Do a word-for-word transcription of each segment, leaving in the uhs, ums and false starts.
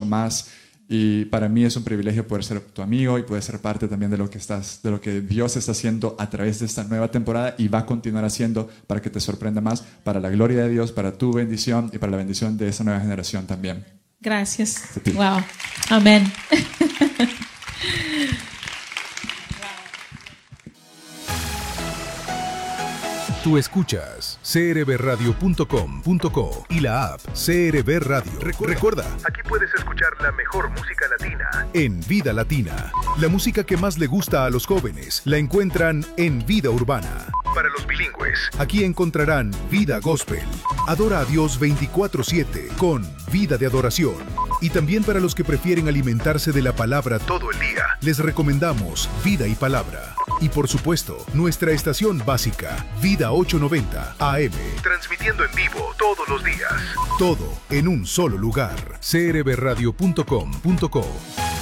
más. Y para mí es un privilegio poder ser tu amigo y poder ser parte también de lo que estás, de lo que Dios está haciendo a través de esta nueva temporada y va a continuar haciendo para que te sorprenda más, para la gloria de Dios, para tu bendición y para la bendición de esta nueva generación también. Gracias. Wow. Amén. Tú escuchas c r b radio punto com punto co y la app C R B Radio. Recuerda, Recuerda, aquí puedes escuchar la mejor música latina en Vida Latina. La música que más le gusta a los jóvenes la encuentran en Vida Urbana. Para los bilingües, aquí encontrarán Vida Gospel. Adora a Dios veinticuatro siete con Vida de Adoración. Y también para los que prefieren alimentarse de la palabra todo el día, les recomendamos Vida y Palabra. Y por supuesto, nuestra estación básica, Vida ochocientos noventa A M. Transmitiendo en vivo todos los días. Todo en un solo lugar. c r b radio punto com punto co.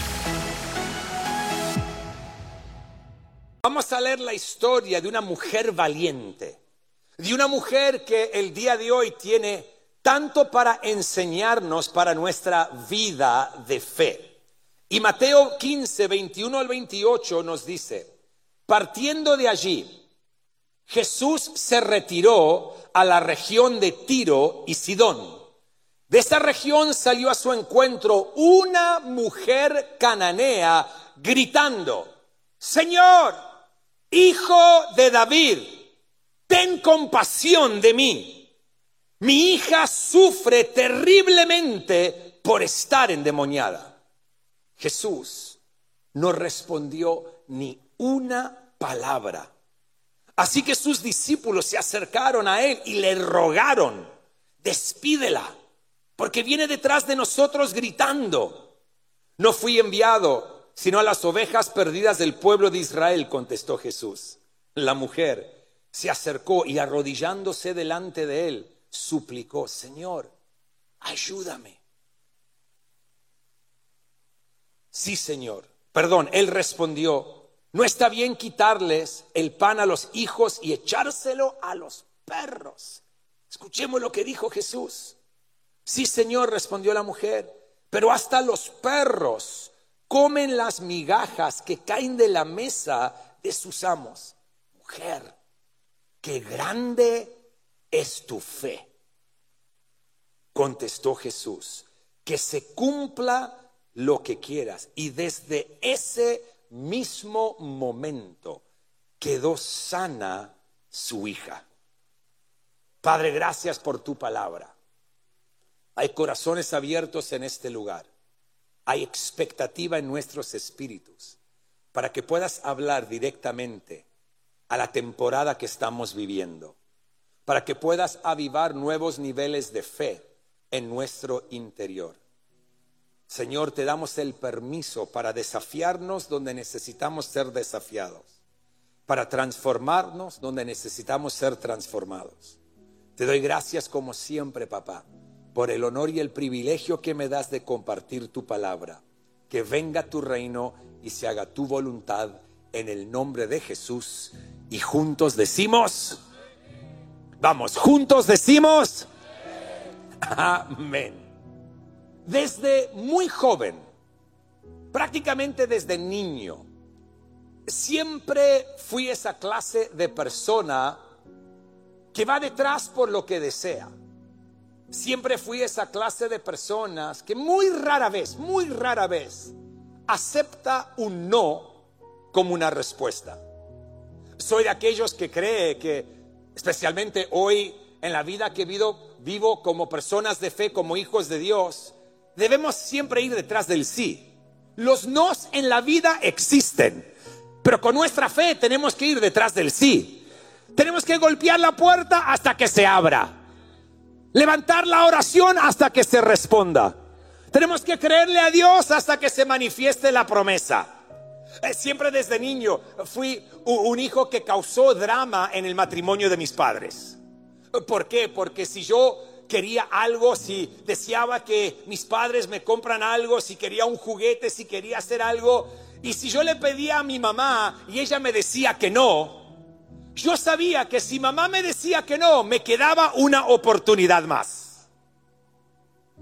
Vamos a leer la historia de una mujer valiente. De una mujer que el día de hoy tiene tanto para enseñarnos para nuestra vida de fe. Y Mateo quince, veintiuno al veintiocho nos dice: partiendo de allí, Jesús se retiró a la región de Tiro y Sidón. De esta región salió a su encuentro una mujer cananea gritando: Señor, Hijo de David, ten compasión de mí. Mi hija sufre terriblemente por estar endemoniada. Jesús no respondió ni una palabra. Así que sus discípulos se acercaron a él y le rogaron: despídela, porque viene detrás de nosotros gritando. No fui enviado sino a las ovejas perdidas del pueblo de Israel, contestó Jesús. La mujer se acercó y arrodillándose delante de él, suplicó: Señor, ayúdame. Sí, Señor. Perdón, él respondió: no está bien quitarles el pan a los hijos y echárselo a los perros. Escuchemos lo que dijo Jesús. Sí, Señor, respondió la mujer, pero hasta los perros comen las migajas que caen de la mesa de sus amos. Mujer, qué grande es tu fe, contestó Jesús, que se cumpla lo que quieras. Y desde ese mismo momento quedó sana su hija. Padre, gracias por tu palabra. Hay corazones abiertos en este lugar. Hay expectativa en nuestros espíritus para que puedas hablar directamente a la temporada que estamos viviendo, para que puedas avivar nuevos niveles de fe en nuestro interior. Señor, te damos el permiso para desafiarnos donde necesitamos ser desafiados, para transformarnos donde necesitamos ser transformados. Te doy gracias como siempre, papá, por el honor y el privilegio que me das de compartir tu palabra. Que venga tu reino y se haga tu voluntad en el nombre de Jesús. Y juntos decimos, vamos, juntos decimos, amén. Desde muy joven, prácticamente desde niño, siempre fui esa clase de persona que va detrás por lo que desea. Siempre fui esa clase de personas que muy rara vez, muy rara vez, acepta un no como una respuesta. Soy de aquellos que cree que, especialmente hoy en la vida que vivo, vivo como personas de fe, como hijos de Dios, debemos siempre ir detrás del sí. Los nos en la vida existen, pero con nuestra fe tenemos que ir detrás del sí. Tenemos que golpear la puerta hasta que se abra. Levantar la oración hasta que se responda. Tenemos que creerle a Dios hasta que se manifieste la promesa. Siempre desde niño fui un hijo que causó drama en el matrimonio de mis padres. ¿Por qué? Porque si yo quería algo, si deseaba que mis padres me compran algo, si quería un juguete, si quería hacer algo, y si yo le pedía a mi mamá y ella me decía que no, yo sabía que si mamá me decía que no, me quedaba una oportunidad más.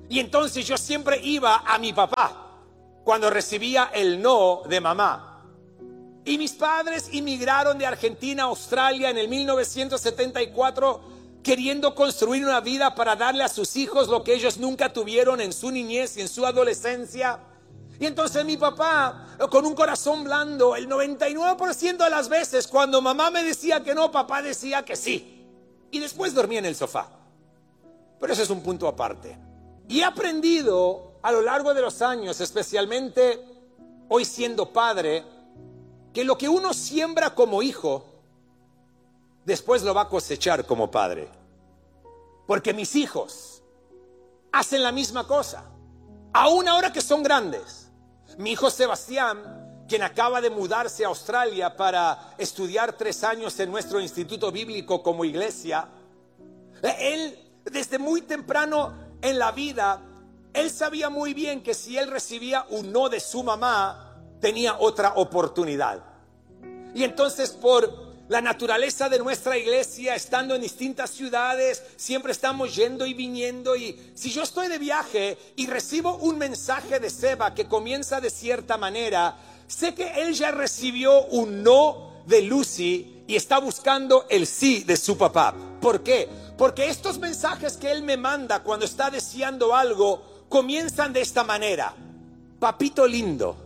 Y entonces yo siempre iba a mi papá cuando recibía el no de mamá. Y mis padres emigraron de Argentina a Australia en el mil novecientos setenta y cuatro, queriendo construir una vida para darle a sus hijos lo que ellos nunca tuvieron en su niñez y en su adolescencia. Y entonces mi papá, con un corazón blando, el noventa y nueve por ciento de las veces cuando mamá me decía que no, papá decía que sí. Y después dormía en el sofá. Pero eso es un punto aparte. Y he aprendido a lo largo de los años, especialmente hoy siendo padre, que lo que uno siembra como hijo, después lo va a cosechar como padre. Porque mis hijos hacen la misma cosa, aún ahora que son grandes. Mi hijo Sebastián, quien acaba de mudarse a Australia para estudiar tres años en nuestro instituto bíblico como iglesia, él desde muy temprano en la vida, él sabía muy bien que si él recibía un no de su mamá, tenía otra oportunidad. Y entonces, por la naturaleza de nuestra iglesia, estando en distintas ciudades, siempre estamos yendo y viniendo. Y si yo estoy de viaje y recibo un mensaje de Seba que comienza de cierta manera, sé que él ya recibió un no de Lucy y está buscando el sí de su papá. ¿Por qué? Porque estos mensajes que él me manda cuando está deseando algo comienzan de esta manera: papito lindo.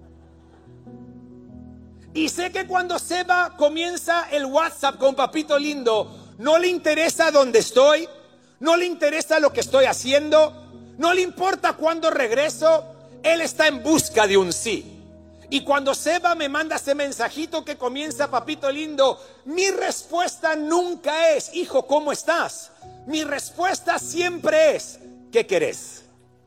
Y sé que cuando Seba comienza el WhatsApp con papito lindo, no le interesa dónde estoy, no le interesa lo que estoy haciendo, no le importa cuándo regreso, él está en busca de un sí. Y cuando Seba me manda ese mensajito que comienza papito lindo, mi respuesta nunca es: hijo, ¿cómo estás? Mi respuesta siempre es: ¿qué querés?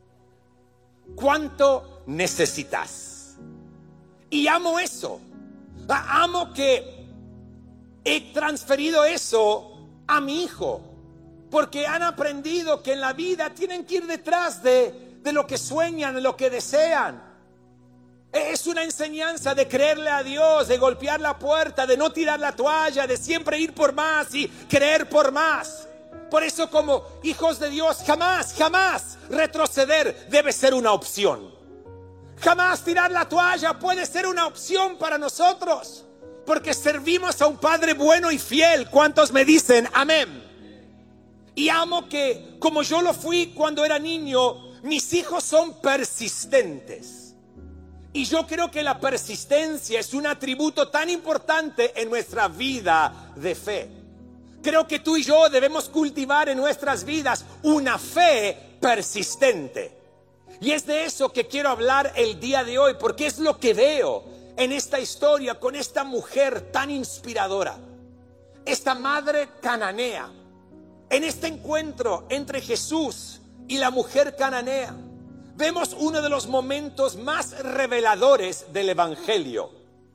¿Cuánto necesitas? Y amo eso. Amo que he transferido eso a mi hijo, porque han aprendido que en la vida tienen que ir detrás de, de lo que sueñan, de lo que desean. Es una enseñanza de creerle a Dios, de golpear la puerta, de no tirar la toalla, de siempre ir por más y creer por más. Por eso, como hijos de Dios, jamás, jamás retroceder debe ser una opción. Jamás tirar la toalla puede ser una opción para nosotros, porque servimos a un Padre bueno y fiel. ¿Cuántos me dicen amén? Y amo que, como yo lo fui cuando era niño, mis hijos son persistentes. Y yo creo que la persistencia es un atributo tan importante en nuestra vida de fe. Creo que tú y yo debemos cultivar en nuestras vidas una fe persistente. Y es de eso que quiero hablar el día de hoy, porque es lo que veo en esta historia con esta mujer tan inspiradora, esta madre cananea. En este encuentro entre Jesús y la mujer cananea, vemos uno de los momentos más reveladores del Evangelio.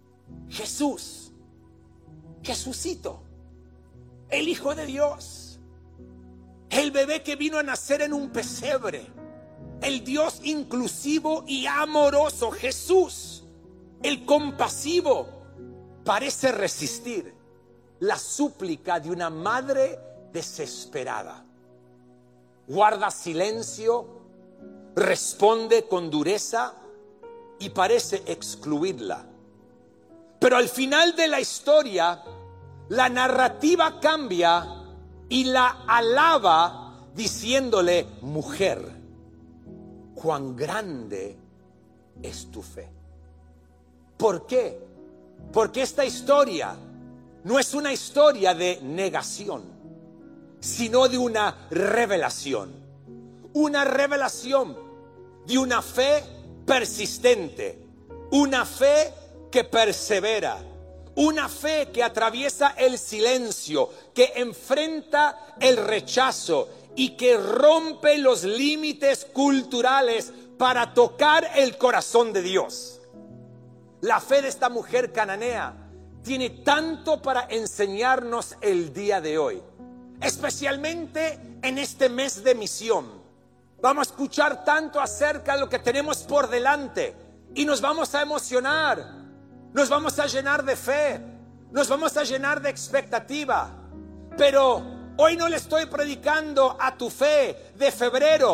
Jesús, Jesucito, el Hijo de Dios, el bebé que vino a nacer en un pesebre, el Dios inclusivo y amoroso, Jesús, el compasivo, parece resistir la súplica de una madre desesperada. Guarda silencio, responde con dureza y parece excluirla. Pero al final de la historia, la narrativa cambia y la alaba diciéndole: mujer, cuán grande es tu fe. ¿Por qué? Porque esta historia no es una historia de negación, sino de una revelación. Una revelación de una fe persistente, una fe que persevera, una fe que atraviesa el silencio, que enfrenta el rechazo y que rompe los límites culturales para tocar el corazón de Dios. La fe de esta mujer cananea tiene tanto para enseñarnos el día de hoy, especialmente en este mes de misión. Vamos a escuchar tanto acerca de lo que tenemos por delante y nos vamos a emocionar, nos vamos a llenar de fe, nos vamos a llenar de expectativa. Pero hoy no le estoy predicando a tu fe de febrero.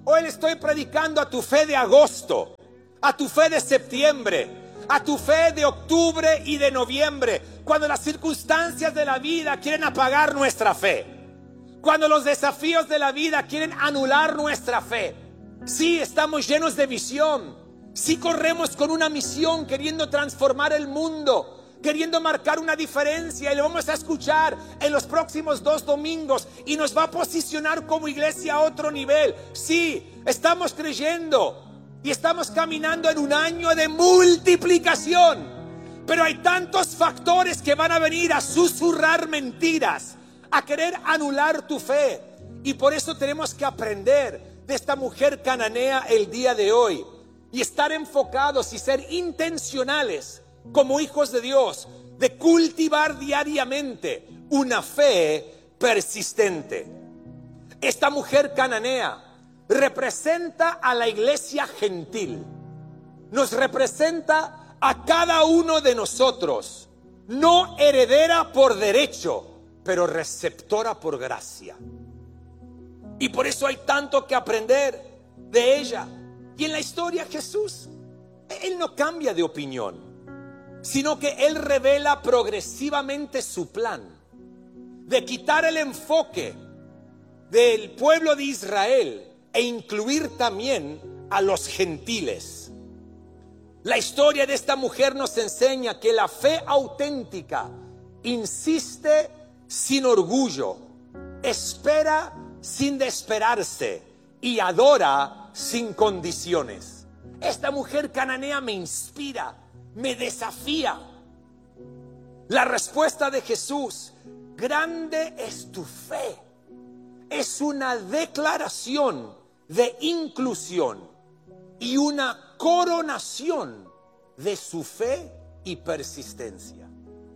Hoy le estoy predicando a tu fe de agosto, a tu fe de septiembre, a tu fe de octubre y de noviembre, cuando las circunstancias de la vida quieren apagar nuestra fe, cuando los desafíos de la vida quieren anular nuestra fe. Sí, estamos llenos de visión, sí corremos con una misión, queriendo transformar el mundo, queriendo marcar una diferencia, y lo vamos a escuchar en los próximos dos domingos, y nos va a posicionar como iglesia a otro nivel. Sí, estamos creyendo y estamos caminando en un año de multiplicación, pero hay tantos factores que van a venir a susurrar mentiras, a querer anular tu fe, y por eso tenemos que aprender de esta mujer cananea el día de hoy y estar enfocados y ser intencionales como hijos de Dios, de cultivar diariamente una fe persistente. Esta mujer cananea representa a la iglesia gentil, nos representa a cada uno de nosotros, no heredera por derecho, pero receptora por gracia. Y por eso hay tanto que aprender de ella. Y en la historia Jesús, Él no cambia de opinión, sino que Él revela progresivamente su plan de quitar el enfoque del pueblo de Israel e incluir también a los gentiles. La historia de esta mujer nos enseña que la fe auténtica insiste sin orgullo, espera sin desesperarse y adora sin condiciones. Esta mujer cananea me inspira, me desafía. La respuesta de Jesús: grande es tu fe, es una declaración de inclusión y una coronación de su fe y persistencia.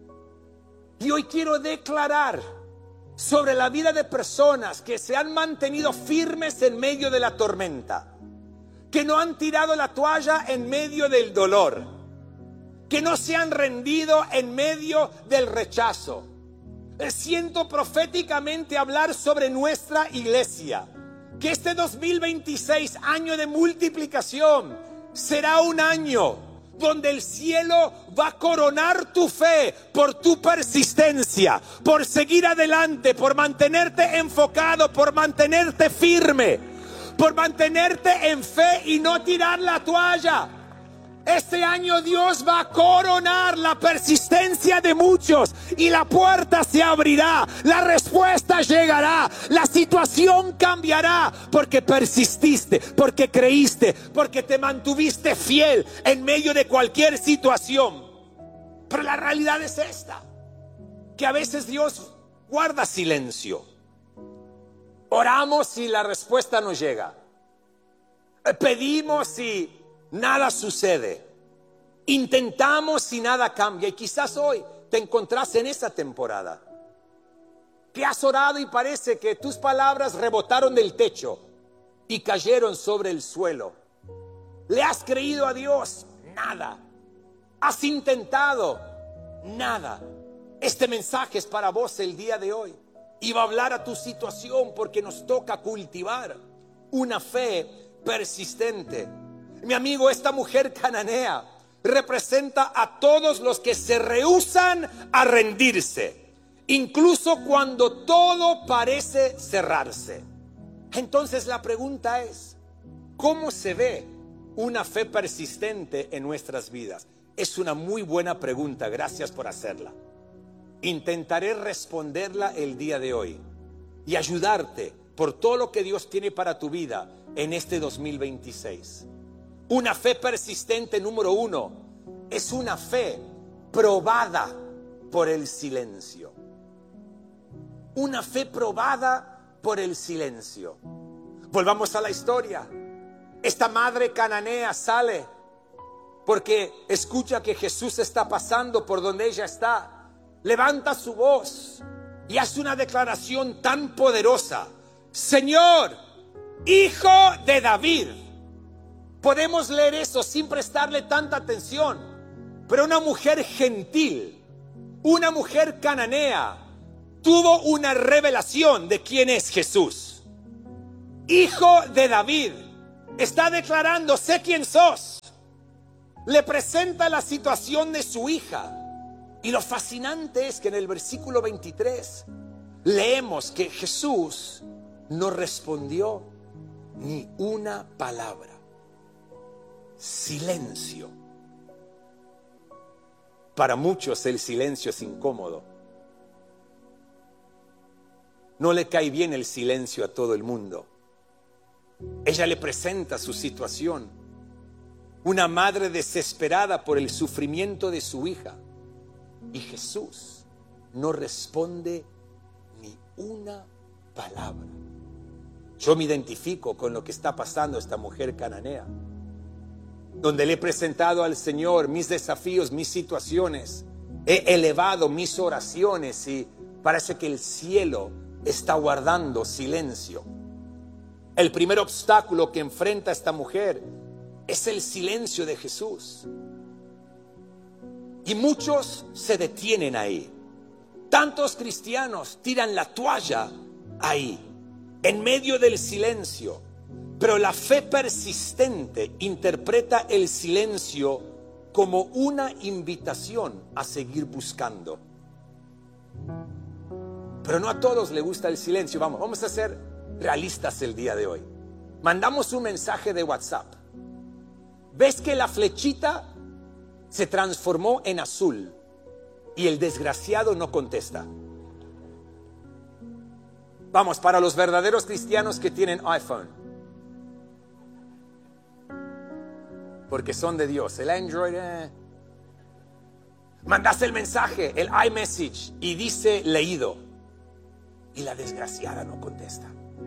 Y hoy quiero declarar sobre la vida de personas que se han mantenido firmes en medio de la tormenta, que no han tirado la toalla en medio del dolor, que no se han rendido en medio del rechazo. Siento proféticamente hablar sobre nuestra iglesia, que este dos mil veintiséis, año de multiplicación, será un año donde el cielo va a coronar tu fe por tu persistencia, por seguir adelante, por mantenerte enfocado, por mantenerte firme, por mantenerte en fe y no tirar la toalla. Este año Dios va a coronar la persistencia de muchos y la puerta se abrirá, la respuesta llegará, la situación cambiará, porque persististe, porque creíste, porque te mantuviste fiel en medio de cualquier situación. Pero la realidad es esta, que a veces Dios guarda silencio. Oramos y la respuesta no llega. Pedimos y nada sucede. Intentamos y nada cambia. Y quizás hoy te encontrás en esa temporada, que has orado y parece que tus palabras rebotaron del techo y cayeron sobre el suelo. Le has creído a Dios, nada. Has intentado, nada. Este mensaje es para vos el día de hoy y va a hablar a tu situación, porque nos toca cultivar una fe persistente. Mi amigo, esta mujer cananea representa a todos los que se rehúsan a rendirse, incluso cuando todo parece cerrarse. Entonces la pregunta es: ¿cómo se ve una fe persistente en nuestras vidas? Es una muy buena pregunta, gracias por hacerla. Intentaré responderla el día de hoy y ayudarte por todo lo que Dios tiene para tu vida en este dos mil veintiséis. Una fe persistente, número uno, es una fe probada por el silencio. Una fe probada por el silencio. Volvamos a la historia. Esta madre cananea sale porque escucha que Jesús está pasando por donde ella está. Levanta su voz y hace una declaración tan poderosa: Señor, Hijo de David. Podemos leer eso sin prestarle tanta atención, pero una mujer gentil, una mujer cananea, tuvo una revelación de quién es Jesús. Hijo de David. Está declarando, sé quién sos. Le presenta la situación de su hija. Y lo fascinante es que en el versículo veintitrés leemos que Jesús no respondió ni una palabra. Silencio. Para muchos el silencio es incómodo. No le cae bien el silencio a todo el mundo. Ella le presenta su situación. Una madre desesperada por el sufrimiento de su hija. Y Jesús no responde ni una palabra. Yo me identifico con lo que está pasando esta mujer cananea, donde le he presentado al Señor mis desafíos, mis situaciones. He elevado mis oraciones y parece que el cielo está guardando silencio. El primer obstáculo que enfrenta esta mujer es el silencio de Jesús. Y muchos se detienen ahí. Tantos cristianos tiran la toalla ahí, en medio del silencio. Pero la fe persistente interpreta el silencio como una invitación a seguir buscando. Pero no a todos les gusta el silencio. Vamos, vamos a ser realistas el día de hoy. Mandamos un mensaje de WhatsApp. ¿Ves que la flechita se transformó en azul y el desgraciado no contesta? Vamos, para los verdaderos cristianos que tienen iPhone, porque son de Dios. El Android, eh. mandas el mensaje, el iMessage, y dice leído, y la desgraciada no contesta.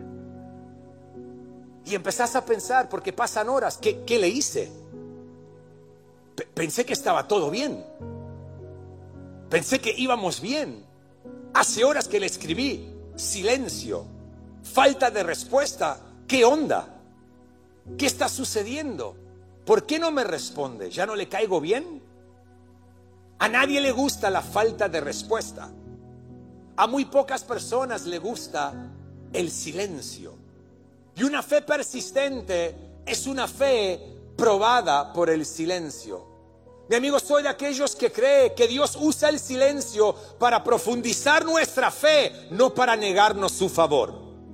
Y empezás a pensar, porque pasan horas, ¿qué, qué le hice? P- pensé que estaba todo bien. Pensé que íbamos bien. Hace horas que le escribí. Silencio. Falta de respuesta. ¿Qué onda? ¿Qué está sucediendo? ¿Por qué no me responde? ¿Ya no le caigo bien? A nadie le gusta la falta de respuesta. A muy pocas personas le gusta el silencio. Y una fe persistente es una fe probada por el silencio. Mi amigo, soy de aquellos que cree que Dios usa el silencio para profundizar nuestra fe, no para negarnos su favor.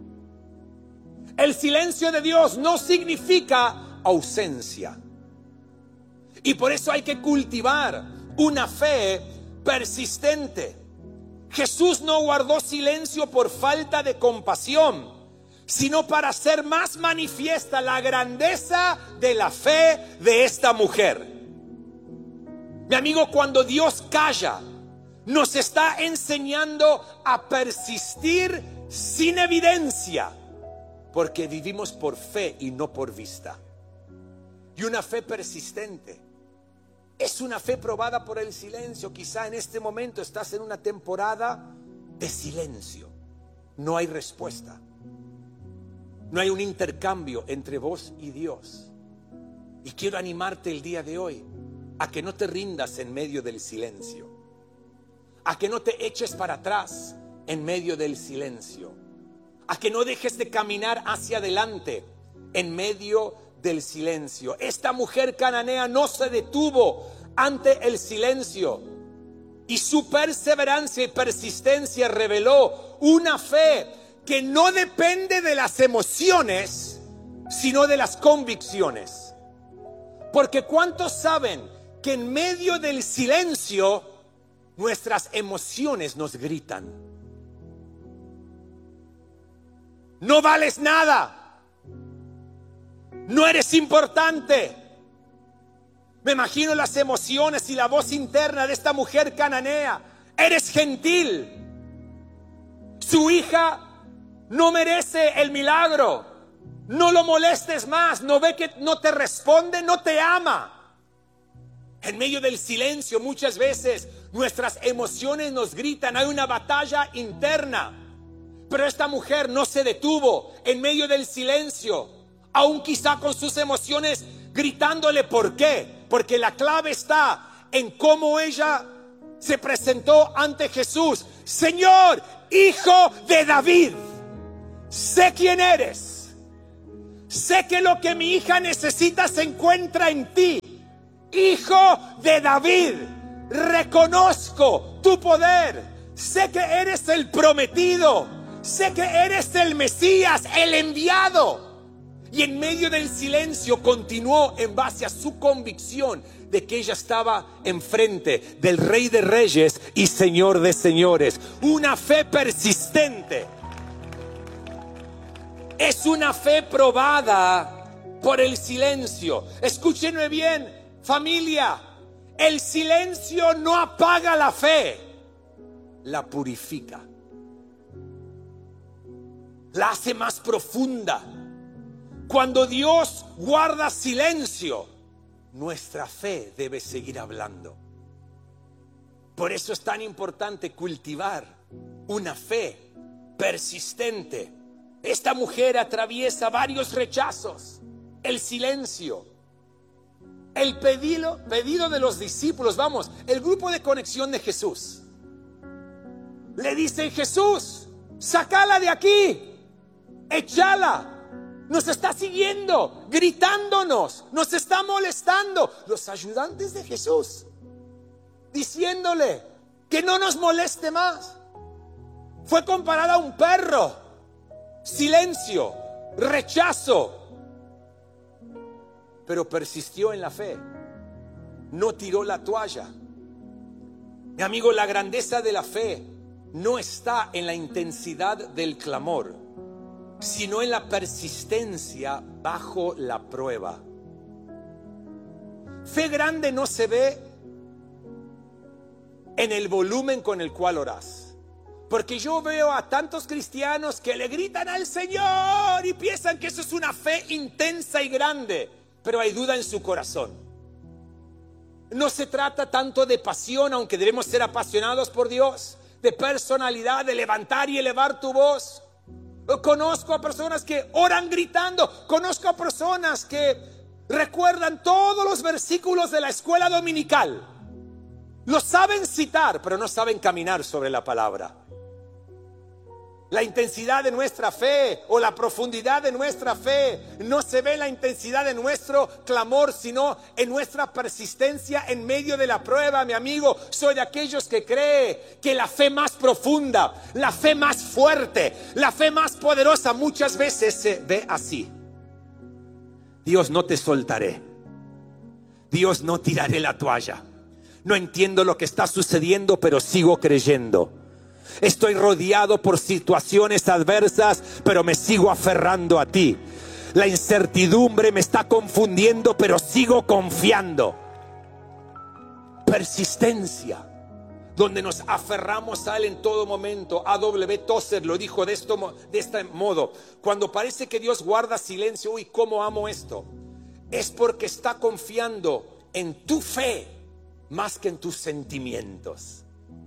El silencio de Dios no significa ausencia. Y por eso hay que cultivar una fe persistente. Jesús no guardó silencio por falta de compasión, sino para hacer más manifiesta la grandeza de la fe de esta mujer. Mi amigo, cuando Dios calla, nos está enseñando a persistir sin evidencia, porque vivimos por fe y no por vista. Y una fe persistente es una fe probada por el silencio. Quizá en este momento estás en una temporada de silencio. No hay respuesta. No hay un intercambio entre vos y Dios. Y quiero animarte el día de hoy a que no te rindas en medio del silencio, a que no te eches para atrás en medio del silencio, a que no dejes de caminar hacia adelante en medio del silencio. Esta mujer cananea no se detuvo ante el silencio, y su perseverancia y persistencia reveló una fe que no depende de las emociones, sino de las convicciones. Porque ¿cuántos saben que en medio del silencio nuestras emociones nos gritan? No vales nada. No eres importante. Me imagino las emociones y la voz interna de esta mujer cananea. Eres gentil. Su hija no merece el milagro. No lo molestes más. No ve que no te responde, no te ama. En medio del silencio muchas veces nuestras emociones nos gritan. Hay una batalla interna. Pero esta mujer no se detuvo en medio del silencio, aún quizá con sus emociones gritándole. ¿Por qué? Porque la clave está en cómo ella se presentó ante Jesús. Señor, Hijo de David, sé quién eres. Sé que lo que mi hija necesita se encuentra en ti, Hijo de David. Reconozco tu poder. Sé que eres el prometido. Sé que eres el Mesías, el enviado. Y en medio del silencio continuó en base a su convicción de que ella estaba enfrente del Rey de Reyes y Señor de Señores. Una fe persistente. Es una fe probada por el silencio. Escúchenme bien, familia. El silencio no apaga la fe, la purifica, la hace más profunda. Cuando Dios guarda silencio, nuestra fe debe seguir hablando. Por eso es tan importante cultivar una fe persistente. Esta mujer atraviesa varios rechazos, el silencio, el pedido, pedido de los discípulos, vamos, el grupo de conexión de Jesús. Le dicen: Jesús, sácala de aquí, échala. Nos está siguiendo, gritándonos, nos está molestando. Los ayudantes de Jesús, diciéndole que no nos moleste más. Fue comparada a un perro. Silencio, rechazo. Pero persistió en la fe. No tiró la toalla. Mi amigo, la grandeza de la fe no está en la intensidad del clamor, sino en la persistencia bajo la prueba. Fe grande no se ve en el volumen con el cual orás. Porque yo veo a tantos cristianos que le gritan al Señor y piensan que eso es una fe intensa y grande, pero hay duda en su corazón. No se trata tanto de pasión, aunque debemos ser apasionados por Dios, de personalidad, de levantar y elevar tu voz. Conozco a personas que oran gritando. Conozco a personas que recuerdan todos los versículos de la escuela dominical. Los saben citar, pero no saben caminar sobre la palabra. La intensidad de nuestra fe o la profundidad de nuestra fe no se ve en la intensidad de nuestro clamor, sino en nuestra persistencia en medio de la prueba. Mi amigo, soy de aquellos que cree que la fe más profunda, la fe más fuerte, la fe más poderosa muchas veces se ve así. Dios, no te soltaré. Dios, no tiraré la toalla. No entiendo lo que está sucediendo, pero sigo creyendo. Estoy rodeado por situaciones adversas, pero me sigo aferrando a ti. La incertidumbre me está confundiendo, pero sigo confiando. Persistencia, donde nos aferramos a Él en todo momento. A W Tozer lo dijo de, esto, de este modo: cuando parece que Dios guarda silencio, uy, cómo amo esto, es porque está confiando en tu fe más que en tus sentimientos.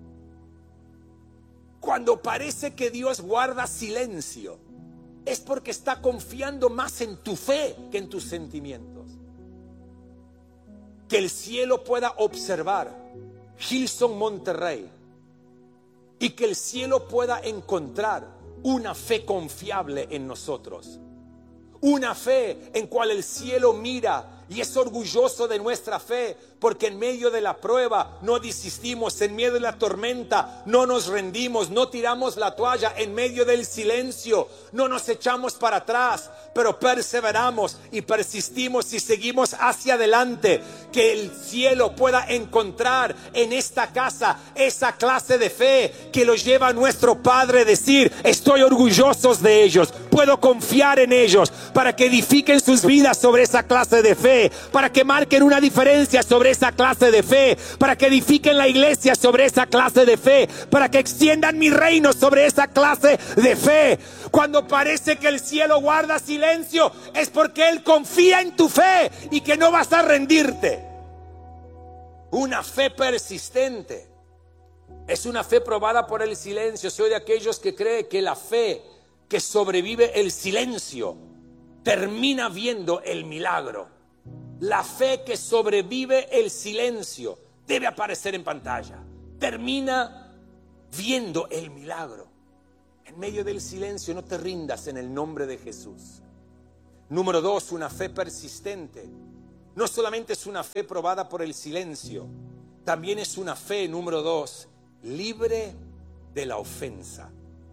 Cuando parece que Dios guarda silencio, es porque está confiando más en tu fe que en tus sentimientos. Que el cielo pueda observar Hillsong Monterrey y que el cielo pueda encontrar una fe confiable en nosotros. Una fe en cual el cielo mira y es orgulloso de nuestra fe, porque en medio de la prueba no desistimos, en medio de la tormenta no nos rendimos, no tiramos la toalla, en medio del silencio no nos echamos para atrás, pero perseveramos y persistimos y seguimos hacia adelante. Que el cielo pueda encontrar en esta casa esa clase de fe que lo lleva a nuestro Padre a decir: estoy orgulloso de ellos, puedo confiar en ellos, para que edifiquen sus vidas sobre esa clase de fe, para que marquen una diferencia sobre esa clase de fe, para que edifiquen la iglesia sobre esa clase de fe, para que extiendan mi reino sobre esa clase de fe. Cuando parece que el cielo guarda silencio, es porque Él confía en tu fe y que no vas a rendirte. Una fe persistente es una fe probada por el silencio. Soy de aquellos que cree que la fe que sobrevive el silencio termina viendo el milagro. La fe que sobrevive el silencio debe aparecer en pantalla. Termina viendo el milagro. En medio del silencio, no te rindas en el nombre de Jesús. Número dos, una fe persistente. No solamente es una fe probada por el silencio, también es una fe, número dos, libre de la ofensa.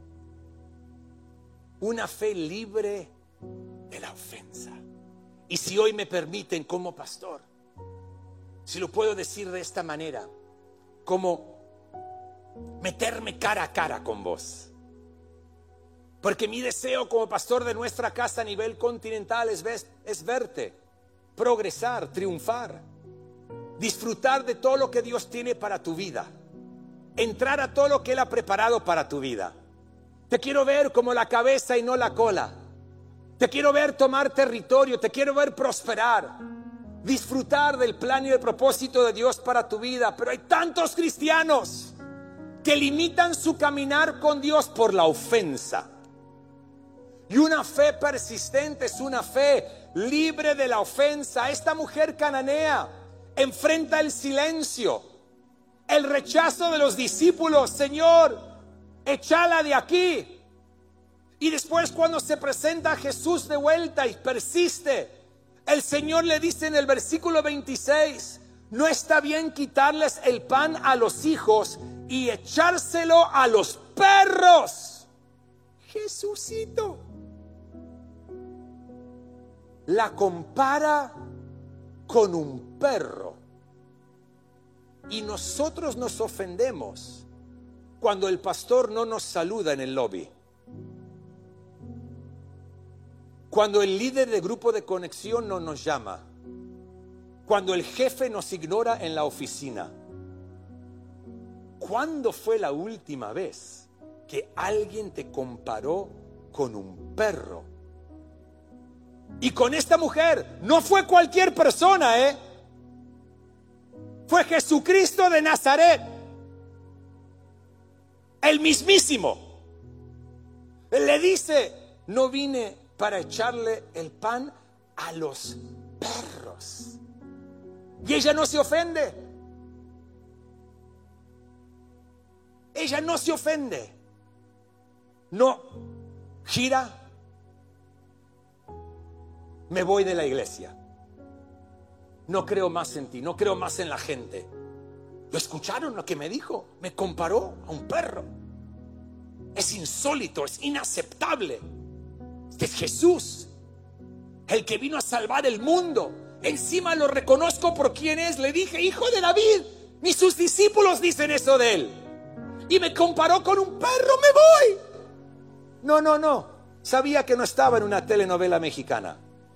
Una fe libre de la ofensa. Y si hoy me permiten como pastor, si lo puedo decir de esta manera, como meterme cara a cara con vos. Porque mi deseo como pastor de nuestra casa a nivel continental es, es verte progresar, triunfar, disfrutar de todo lo que Dios tiene para tu vida, entrar a todo lo que Él ha preparado para tu vida. Te quiero ver como la cabeza y no la cola. Te quiero ver tomar territorio, te quiero ver prosperar, disfrutar del plan y del propósito de Dios para tu vida. Pero hay tantos cristianos que limitan su caminar con Dios por la ofensa. Y una fe persistente es una fe libre de la ofensa. Esta mujer cananea enfrenta el silencio, el rechazo de los discípulos. Señor, échala de aquí. Y después, cuando se presenta a Jesús de vuelta y persiste, el Señor le dice en el versículo veintiséis: no está bien quitarles el pan a los hijos y echárselo a los perros. Jesucito la compara con un perro. Y nosotros nos ofendemos cuando el pastor no nos saluda en el lobby, cuando el líder de grupo de conexión no nos llama, cuando el jefe nos ignora en la oficina. ¿Cuándo fue la última vez que alguien te comparó con un perro? Y con esta mujer no fue cualquier persona, ¿eh? Fue Jesucristo de Nazaret, el mismísimo. Él le dice: no vine para echarle el pan a los perros. Y ella no se ofende. Ella no se ofende. No gira. Me voy de la iglesia. No creo más en ti, no creo más en la gente. ¿Lo escucharon lo que me dijo? Me comparó a un perro. Es insólito, es inaceptable. Este es Jesús, el que vino a salvar el mundo. Encima lo reconozco por quién es. Le dije: hijo de David. Ni sus discípulos dicen eso de él. Y me comparó con un perro. Me voy. No, no, no. Sabía que no estaba en una telenovela mexicana.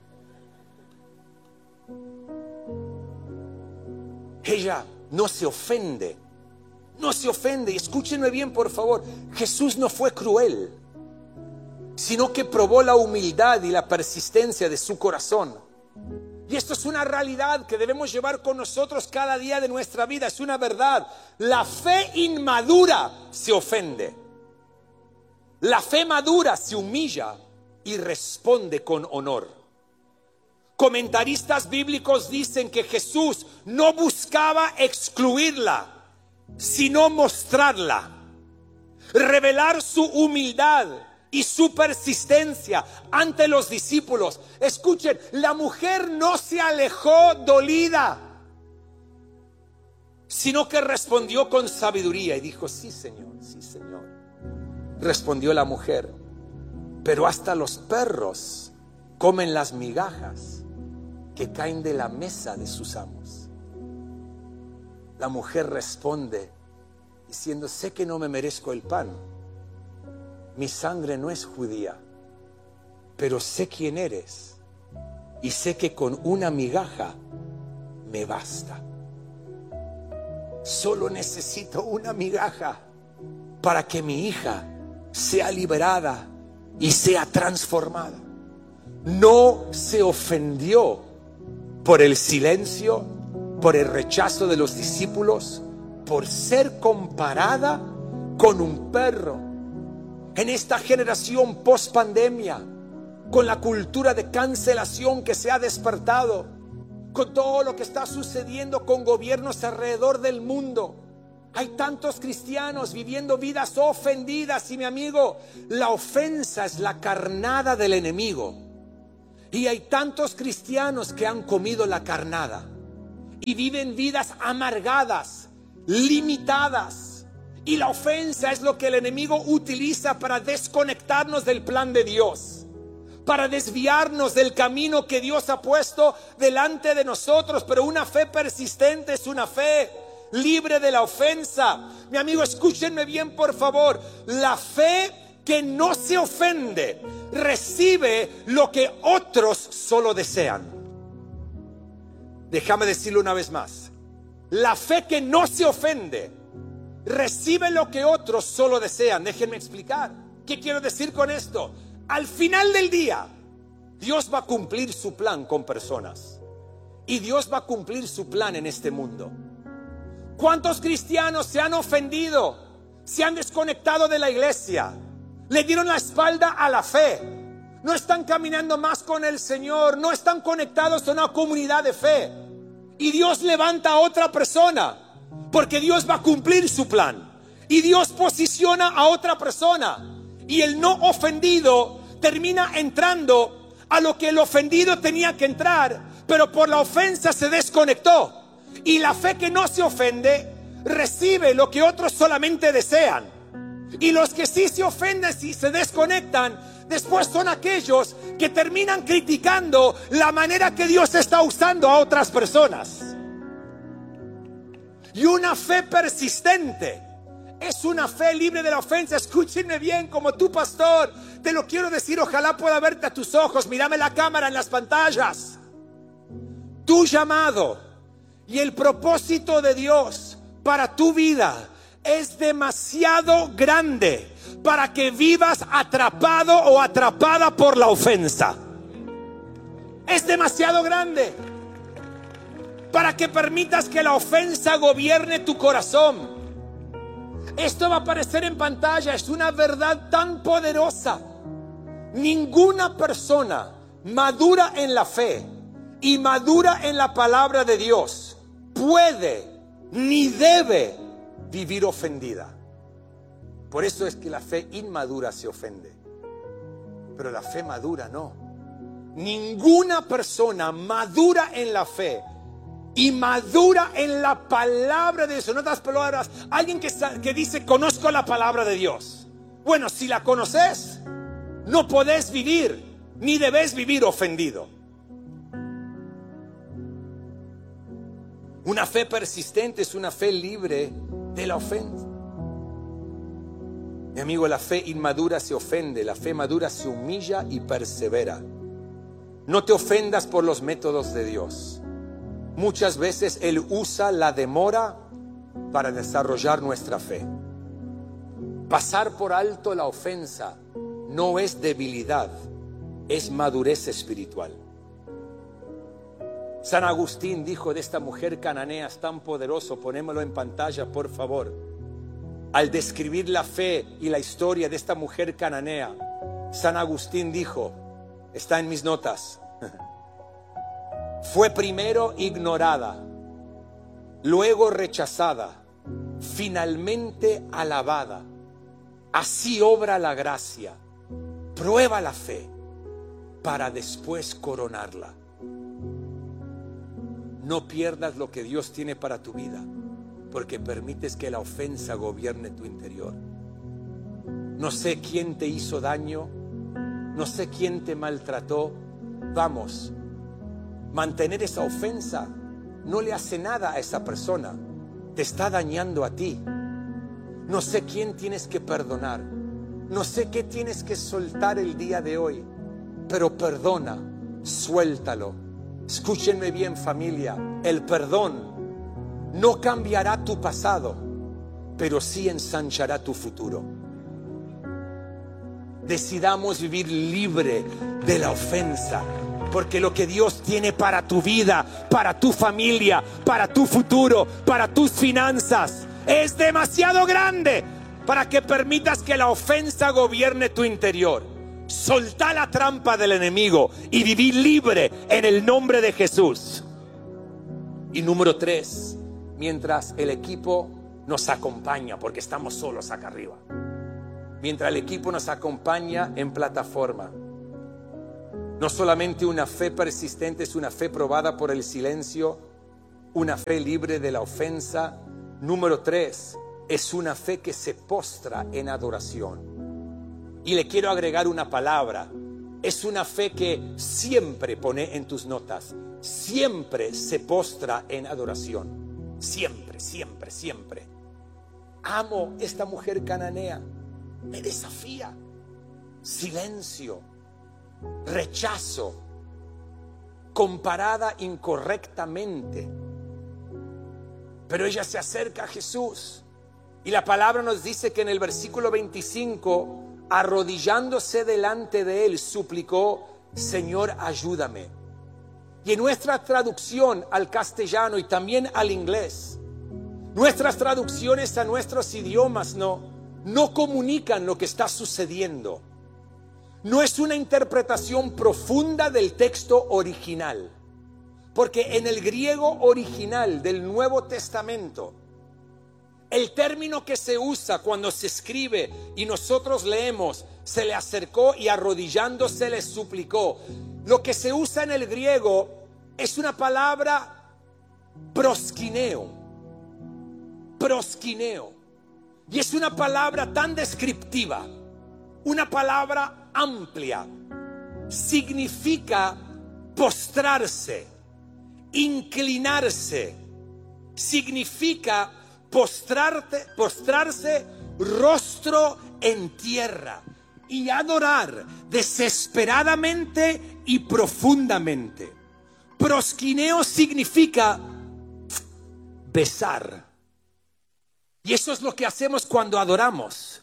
Ella no se ofende. No se ofende. Y escúchenme bien, por favor. Jesús no fue cruel, sino que probó la humildad y la persistencia de su corazón. Y esto es una realidad que debemos llevar con nosotros cada día de nuestra vida. Es una verdad. La fe inmadura se ofende. La fe madura se humilla y responde con honor. Comentaristas bíblicos dicen que Jesús no buscaba excluirla, sino mostrarla, revelar su humildad y su persistencia ante los discípulos. Escuchen, la mujer no se alejó dolida, sino que respondió con sabiduría y dijo: sí, Señor, sí, Señor. Respondió la mujer: pero hasta los perros comen las migajas que caen de la mesa de sus amos. La mujer responde diciendo: sé que no me merezco el pan, mi sangre no es judía, pero sé quién eres y sé que con una migaja me basta. Solo necesito una migaja para que mi hija sea liberada y sea transformada. No se ofendió por el silencio, por el rechazo de los discípulos, por ser comparada con un perro. En esta generación post pandemia, con la cultura de cancelación que se ha despertado, con todo lo que está sucediendo con gobiernos alrededor del mundo, hay tantos cristianos viviendo vidas ofendidas. Y mi amigo, la ofensa es la carnada del enemigo. Y hay tantos cristianos que han comido la carnada y viven vidas amargadas, limitadas. Y la ofensa es lo que el enemigo utiliza para desconectarnos del plan de Dios, para desviarnos del camino que Dios ha puesto delante de nosotros. Pero una fe persistente es una fe libre de la ofensa. Mi amigo, escúchenme bien, por favor. La fe que no se ofende recibe lo que otros solo desean. Déjame decirlo una vez más. La fe que no se ofende recibe lo que otros solo desean. Déjenme explicar. ¿Qué quiero decir con esto? Al final del día, Dios va a cumplir su plan con personas. Y Dios va a cumplir su plan en este mundo. ¿Cuántos cristianos se han ofendido? Se han desconectado de la iglesia. Le dieron la espalda a la fe. No están caminando más con el Señor. No están conectados a una comunidad de fe. Y Dios levanta a otra persona, porque Dios va a cumplir su plan. Y Dios posiciona a otra persona. Y el no ofendido termina entrando a lo que el ofendido tenía que entrar, pero por la ofensa se desconectó. Y la fe que no se ofende recibe lo que otros solamente desean. Y los que sí se ofenden y se desconectan, después son aquellos que terminan criticando la manera que Dios está usando a otras personas. Y una fe persistente es una fe libre de la ofensa. Escúchenme bien, como tu pastor, te lo quiero decir. Ojalá pueda verte a tus ojos. Mírame la cámara en las pantallas. Tu llamado y el propósito de Dios para tu vida es demasiado grande para que vivas atrapado o atrapada por la ofensa. Es demasiado grande para que permitas que la ofensa gobierne tu corazón. Esto va a aparecer en pantalla. Es una verdad tan poderosa. Ninguna persona madura en la fe y madura en la palabra de Dios puede ni debe vivir ofendida. Por eso es que la fe inmadura se ofende, pero la fe madura no. Ninguna persona madura en la fe y madura en la palabra de Dios. En otras palabras, alguien que, que dice conozco la palabra de Dios. Bueno, si la conoces, no podés vivir ni debes vivir ofendido. Una fe persistente es una fe libre de la ofensa. Mi amigo, la fe inmadura se ofende, la fe madura se humilla y persevera. No te ofendas por los métodos de Dios. Muchas veces Él usa la demora para desarrollar nuestra fe. Pasar por alto la ofensa no es debilidad, es madurez espiritual. San Agustín dijo de esta mujer cananea, es tan poderoso, ponémoslo en pantalla por favor. Al describir la fe y la historia de esta mujer cananea, San Agustín dijo, está en mis notas, fue primero ignorada, luego rechazada, finalmente alabada. Así obra la gracia. Prueba la fe para después coronarla. No pierdas lo que Dios tiene para tu vida, porque permites que la ofensa gobierne tu interior. No sé quién te hizo daño, no sé quién te maltrató. Vamos, mantener esa ofensa no le hace nada a esa persona, te está dañando a ti. No sé quién tienes que perdonar, no sé qué tienes que soltar el día de hoy, pero perdona, suéltalo. Escúchenme bien, familia, el perdón no cambiará tu pasado, pero sí ensanchará tu futuro. Decidamos vivir libre de la ofensa, porque lo que Dios tiene para tu vida, para tu familia, para tu futuro, para tus finanzas, es demasiado grande para que permitas que la ofensa gobierne tu interior. Soltá la trampa del enemigo y viví libre en el nombre de Jesús. Y número tres, mientras el equipo nos acompaña, porque estamos solos acá arriba, mientras el equipo nos acompaña en plataforma, No solamente una fe persistente, es una fe probada por el silencio, una fe libre de la ofensa. Número tres, es una fe que se postra en adoración. Y le quiero agregar una palabra. Es una fe que siempre, pone en tus notas, siempre se postra en adoración. Siempre, siempre, siempre. Amo esta mujer cananea. Me desafía. Silencio, rechazo, comparada incorrectamente. Pero ella se acerca a Jesús. Y la palabra nos dice que en el versículo veinticinco, arrodillándose delante de él, suplicó: Señor, ayúdame. Y en nuestra traducción al castellano y también al inglés, nuestras traducciones a nuestros idiomas no, no comunican lo que está sucediendo. No es una interpretación profunda del texto original. Porque en el griego original del Nuevo Testamento, el término que se usa cuando se escribe y nosotros leemos, se le acercó y arrodillándose le suplicó. Lo que se usa en el griego es una palabra proskineo. Proskineo. Y es una palabra tan descriptiva, una palabra amplia. Significa postrarse, inclinarse. Significa postrarte, postrarse rostro en tierra y adorar desesperadamente y profundamente. Proskineo significa besar. Y eso es lo que hacemos cuando adoramos.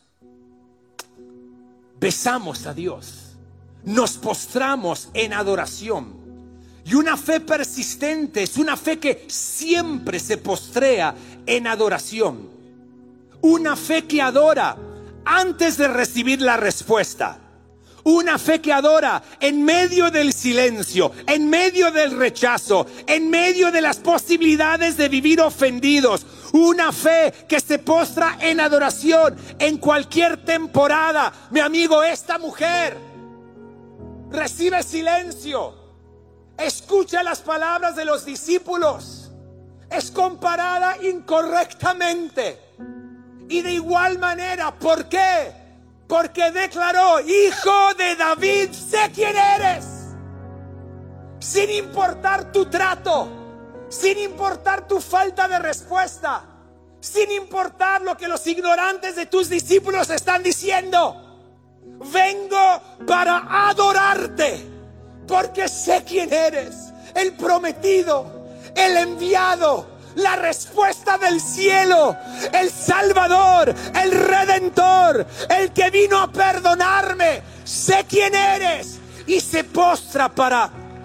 Besamos a Dios. Nos postramos en adoración. Y una fe persistente es una fe que siempre se postrea en adoración. Una fe que adora antes de recibir la respuesta. Una fe que adora en medio del silencio, en medio del rechazo, en medio de las posibilidades de vivir ofendidos. Una fe que se postra en adoración en cualquier temporada. Mi amigo, esta mujer recibe silencio. Escucha las palabras de los discípulos. Es comparada incorrectamente. Y de igual manera, ¿por qué? Porque declaró: Hijo de David, sé quién eres. Sin importar tu trato, sin importar tu falta de respuesta, sin importar lo que los ignorantes de tus discípulos están diciendo, vengo para adorarte. Porque sé quién eres, el prometido, el enviado, la respuesta del cielo, el Salvador, el Redentor, el que vino a perdonarme. Sé quién eres. Y se postra para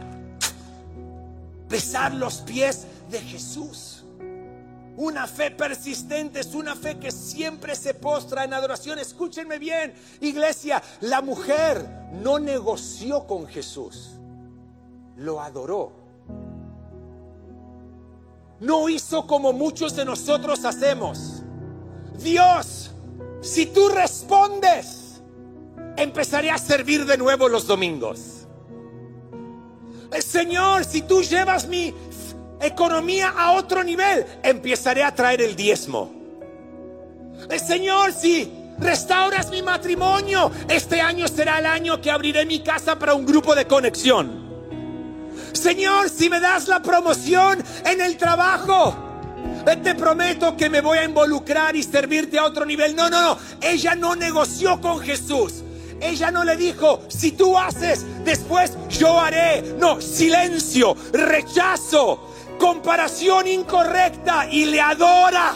besar los pies de Jesús. Una fe persistente es una fe que siempre se postra en adoración. Escúchenme bien, iglesia. La mujer no negoció con Jesús. Lo adoró. No hizo como muchos de nosotros hacemos. Dios, si tú respondes, empezaré a servir de nuevo los domingos. Señor, si tú llevas mi economía a otro nivel, empezaré a traer el diezmo. Señor, si restauras mi matrimonio, este año será el año que abriré mi casa para un grupo de conexión. Señor, si me das la promoción en el trabajo, te prometo que me voy a involucrar y servirte a otro nivel. No, no, no. Ella no negoció con Jesús. Ella no le dijo: si tú haces, después yo haré. No, silencio, rechazo, comparación incorrecta, y le adora,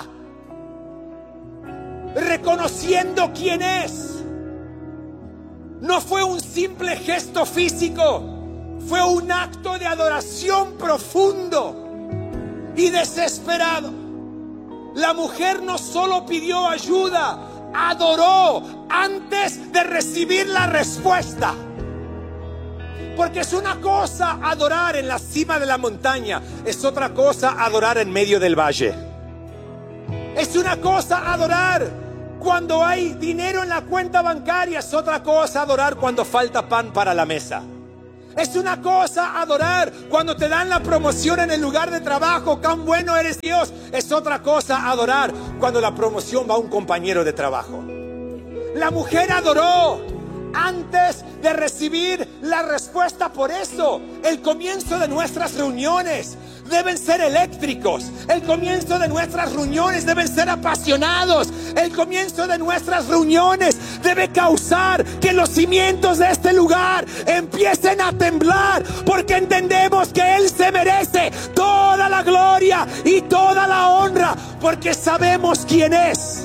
reconociendo quién es. No fue un simple gesto físico. Fue un acto de adoración profundo y desesperado. La mujer no solo pidió ayuda, adoró antes de recibir la respuesta. Porque es una cosa adorar en la cima de la montaña, es otra cosa adorar en medio del valle. Es una cosa adorar cuando hay dinero en la cuenta bancaria, es otra cosa adorar cuando falta pan para la mesa. Es una cosa adorar cuando te dan la promoción en el lugar de trabajo, ¡cuán bueno eres Dios! Es otra cosa adorar cuando la promoción va a un compañero de trabajo. La mujer adoró antes de recibir la respuesta. Por eso el comienzo de nuestras reuniones deben ser eléctricos. El comienzo de nuestras reuniones deben ser apasionados. El comienzo de nuestras reuniones debe causar que los cimientos de este lugar empiecen a temblar, porque entendemos que Él se merece toda la gloria y toda la honra, porque sabemos quién es.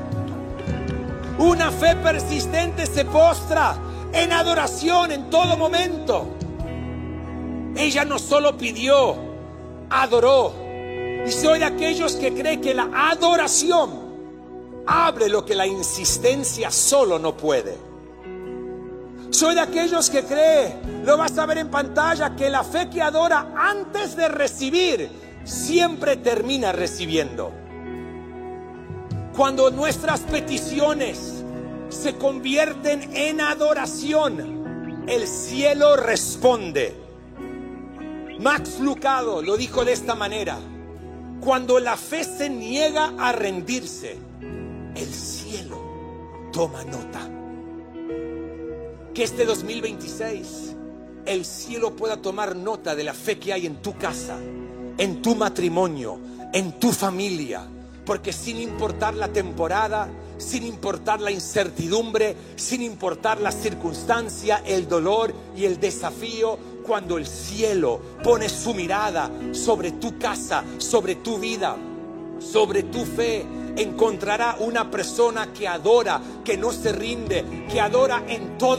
Una fe persistente se postra en adoración en todo momento. Ella no solo pidió, adoró. Y soy de aquellos que creen que la adoración abre lo que la insistencia solo no puede. Soy de aquellos que creen, lo vas a ver en pantalla, que la fe que adora antes de recibir siempre termina recibiendo. Cuando nuestras peticiones se convierten en adoración, el cielo responde. Max Lucado lo dijo de esta manera: cuando la fe se niega a rendirse, el cielo toma nota. Que este dos mil veintiséis el cielo pueda tomar nota de la fe que hay en tu casa, en tu matrimonio, en tu familia. Porque sin importar la temporada, sin importar la incertidumbre, sin importar la circunstancia, el dolor y el desafío, cuando el cielo pone su mirada sobre tu casa, sobre tu vida, sobre tu fe, encontrará una persona que adora, que no se rinde, que adora en todo